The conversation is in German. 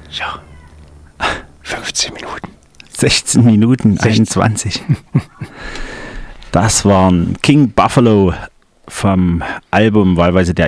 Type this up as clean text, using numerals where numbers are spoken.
Ja. 15 Minuten. 16 Minuten, 21. Das waren King Buffalo vom Album wahlweise der